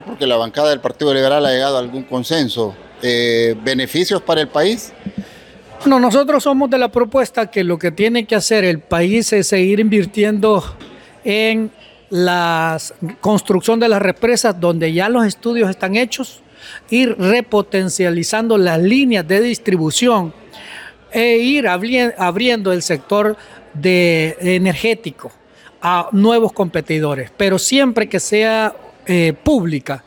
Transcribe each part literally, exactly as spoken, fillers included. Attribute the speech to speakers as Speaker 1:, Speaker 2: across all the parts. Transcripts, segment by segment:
Speaker 1: Porque la bancada del Partido Liberal ha llegado a algún consenso. Eh, ¿Beneficios para el país?
Speaker 2: No, nosotros somos de la propuesta que lo que tiene que hacer el país es seguir invirtiendo en la construcción de las represas donde ya los estudios están hechos, ir repotencializando las líneas de distribución e ir abriendo el sector de energético a nuevos competidores, pero siempre que sea eh, pública.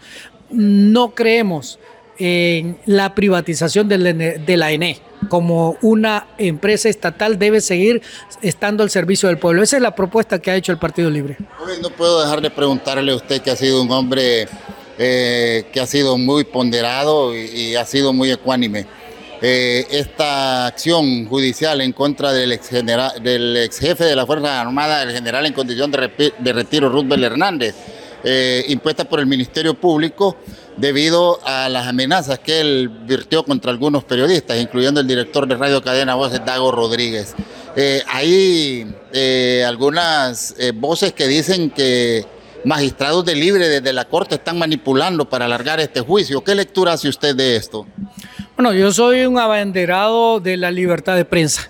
Speaker 2: No creemos en la privatización de la, de la E N E como una empresa estatal, debe seguir estando al servicio del pueblo. Esa es la propuesta que ha hecho el Partido Libre.
Speaker 1: No puedo dejar de preguntarle a usted, que ha sido un hombre eh, que ha sido muy ponderado y, y ha sido muy ecuánime. Eh, esta acción judicial en contra del ex, general, del ex jefe de la Fuerza Armada, el general en condición de, repi, de retiro, Roosevelt Hernández, eh, impuesta por el Ministerio Público debido a las amenazas que él virtió contra algunos periodistas, incluyendo el director de Radio Cadena Voces, Dago Rodríguez. Eh, hay eh, algunas eh, voces que dicen que magistrados de Libre desde la Corte están manipulando para alargar este juicio. ¿Qué lectura hace usted de esto?
Speaker 2: Bueno, yo soy un abanderado de la libertad de prensa,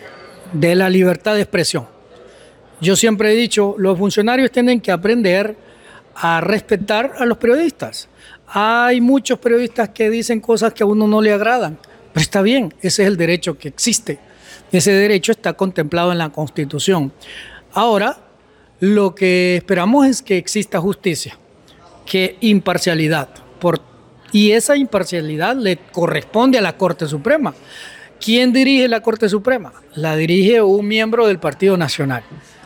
Speaker 2: de la libertad de expresión. Yo siempre he dicho, los funcionarios tienen que aprender a respetar a los periodistas. Hay muchos periodistas que dicen cosas que a uno no le agradan, pero está bien, ese es el derecho que existe. Ese derecho está contemplado en la Constitución. Ahora, lo que esperamos es que exista justicia, que imparcialidad, por y esa imparcialidad le corresponde a la Corte Suprema. ¿Quién dirige la Corte Suprema? La dirige un miembro del Partido Nacional.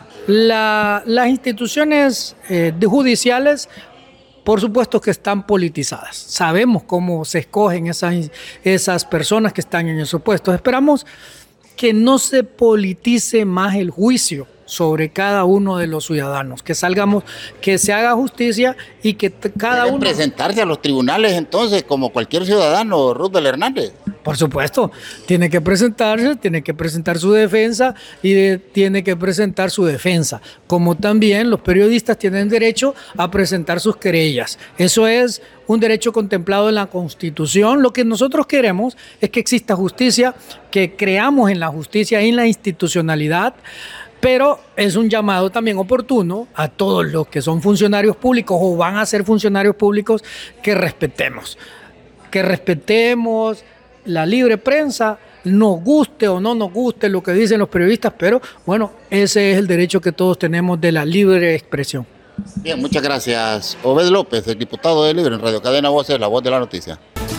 Speaker 2: La, las instituciones eh, judiciales, por supuesto que están politizadas. Sabemos cómo se escogen esas, esas personas que están en esos puestos. Esperamos que no se politice más el juicio sobre cada uno de los ciudadanos, que salgamos, que se haga justicia y que cada uno...
Speaker 1: presentarse a los tribunales entonces como cualquier ciudadano, Roosevelt Hernández.
Speaker 2: Por supuesto, tiene que presentarse, tiene que presentar su defensa y de, tiene que presentar su defensa, como también los periodistas tienen derecho a presentar sus querellas. Eso es un derecho contemplado en la Constitución. Lo que nosotros queremos es que exista justicia, que creamos en la justicia y en la institucionalidad, pero es un llamado también oportuno a todos los que son funcionarios públicos o van a ser funcionarios públicos que respetemos, que respetemos la libre prensa, nos guste o no nos guste lo que dicen los periodistas, pero bueno, ese es el derecho que todos tenemos de la libre expresión.
Speaker 1: Bien, muchas gracias. Obed López, el diputado de Libre en Radio Cadena Voces, la voz de la noticia.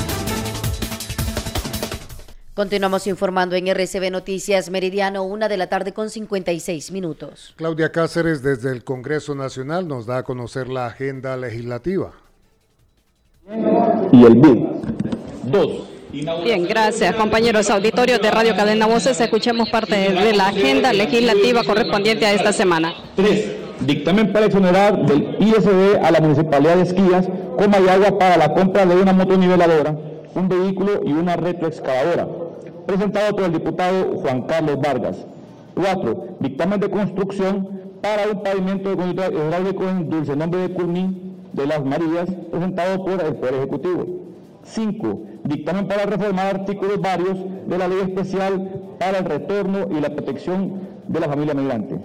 Speaker 3: Continuamos informando en R C B Noticias Meridiano, una de la tarde con cincuenta y seis minutos.
Speaker 4: Claudia Cáceres desde el Congreso Nacional nos da a conocer la agenda legislativa.
Speaker 5: Y el B I D. Dos.
Speaker 6: Bien, gracias compañeros auditorios de Radio Cadena Voces. Escuchemos parte de la agenda legislativa correspondiente a esta semana.
Speaker 5: Tres. Dictamen para exonerar del I S D a la Municipalidad de Esquías, Comayagua, para la compra de una motoniveladora, un vehículo y una retroexcavadora, presentado por el diputado Juan Carlos Vargas. Cuatro. Dictamen de construcción para un pavimento hidráulico en Dulce Nombre de Curní de las Marías, presentado por el Poder Ejecutivo. Cinco. Dictamen para reformar artículos varios de la Ley Especial para el Retorno y la Protección de la Familia Migrante,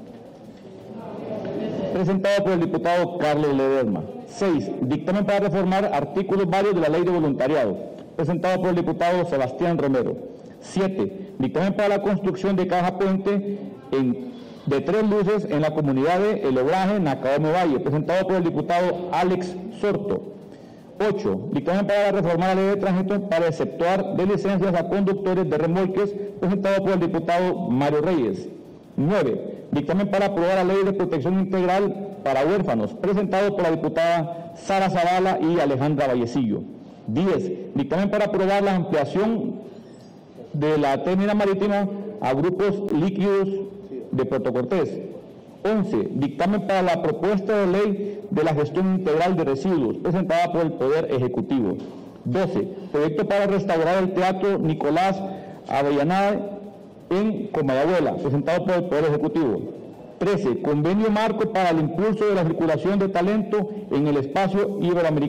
Speaker 5: presentado por el diputado Carlos Ledesma. Seis. Dictamen para reformar artículos varios de la Ley de Voluntariado, presentado por el diputado Sebastián Romero. Siete. Dictamen para la construcción de caja puente en, de tres luces en la comunidad de El Obraje, Nacaome Valle, presentado por el diputado Alex Sorto. Ocho. Dictamen para reformar la Ley de Tránsito para exceptuar de licencias a conductores de remolques, presentado por el diputado Mario Reyes. Nueve. Dictamen para aprobar la Ley de Protección Integral para Huérfanos, presentado por la diputada Sara Zavala y Alejandra Vallecillo. Diez. Dictamen para aprobar la ampliación de la terminal marítima a grupos líquidos de Puerto Cortés. Once. Dictamen para la propuesta de ley de la gestión integral de residuos, presentada por el Poder Ejecutivo. Doce. Proyecto para restaurar el Teatro Nicolás Avellaneda en Comayagüela, presentado por el Poder Ejecutivo. Trece. Convenio marco para el impulso de la circulación de talento en el espacio iberoamericano.